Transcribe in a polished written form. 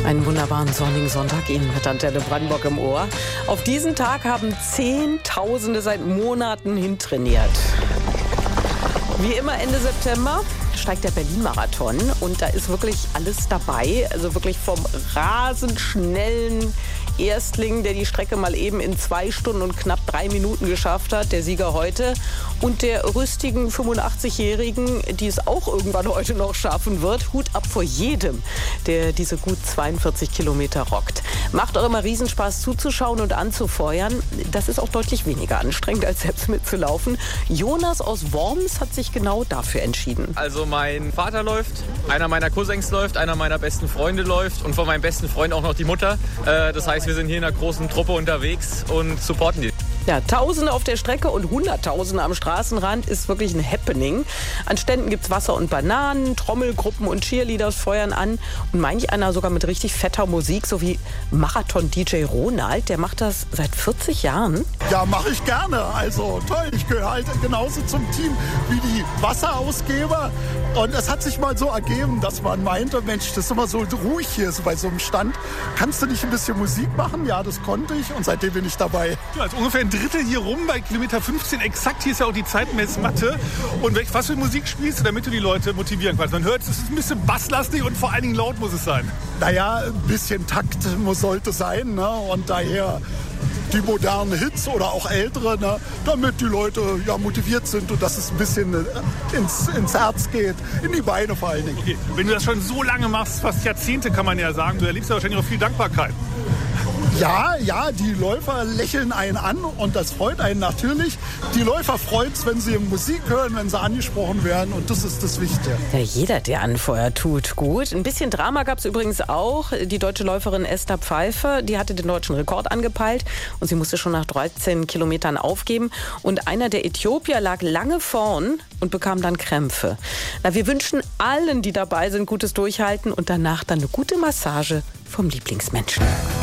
Einen wunderbaren sonnigen Sonntag Ihnen mit Antenne Brandenburg im Ohr. Auf diesen Tag haben Zehntausende seit Monaten hintrainiert. Wie immer Ende September steigt der Berlin-Marathon und da ist wirklich alles dabei. Also wirklich vom rasend schnellen Erstling, der die Strecke mal eben in 2 Stunden und knapp 3 Minuten geschafft hat, der Sieger heute, und der rüstigen 85-Jährigen, die es auch irgendwann heute noch schaffen wird. Hut ab vor jedem, der diese gut 42 Kilometer rockt. Macht auch immer Riesenspaß zuzuschauen und anzufeuern. Das ist auch deutlich weniger anstrengend, als selbst mitzulaufen. Jonas aus Worms hat sich genau dafür entschieden. Also mein Vater läuft, einer meiner Cousins läuft, einer meiner besten Freunde läuft und von meinem besten Freund auch noch die Mutter. Das heißt, wir sind hier in einer großen Truppe unterwegs und supporten die. Ja, Tausende auf der Strecke und Hunderttausende am Straßenrand ist wirklich ein Happening. An Ständen gibt's Wasser und Bananen, Trommelgruppen und Cheerleaders feuern an und manch einer sogar mit richtig fetter Musik, so wie Marathon-DJ Ronald, der macht das seit 40 Jahren. Ja, mache ich gerne. Also toll, ich gehöre halt genauso zum Team wie die Wasserausgeber. Und es hat sich mal so ergeben, dass man meinte, Mensch, das ist immer so ruhig hier so bei so einem Stand. Kannst du nicht ein bisschen Musik machen? Ja, das konnte ich und seitdem bin ich dabei. Ja, also ungefähr ein Drittel hier rum bei Kilometer 15 exakt. Hier ist ja auch die Zeitmessmatte. Und was für Musik spielst du, damit du die Leute motivieren kannst? Man hört, es ist ein bisschen basslastig und vor allen Dingen laut muss es sein. Naja, ein bisschen Takt sollte sein, ne? Und daher die modernen Hits oder auch ältere, ne? Damit die Leute ja motiviert sind und dass es ein bisschen ins Herz geht, in die Beine vor allen Dingen. Okay. Wenn du das schon so lange machst, fast Jahrzehnte kann man ja sagen, du erlebst ja wahrscheinlich auch viel Dankbarkeit. Ja, die Läufer lächeln einen an und das freut einen natürlich. Die Läufer freut es, wenn sie Musik hören, wenn sie angesprochen werden und das ist das Wichtige. Ja, jeder, der anfeuert, tut gut. Ein bisschen Drama gab es übrigens auch. Die deutsche Läuferin Esther Pfeiffer, die hatte den deutschen Rekord angepeilt und sie musste schon nach 13 Kilometern aufgeben. Und einer der Äthiopier lag lange vorn und bekam dann Krämpfe. Na, wir wünschen allen, die dabei sind, gutes Durchhalten und danach dann eine gute Massage vom Lieblingsmenschen.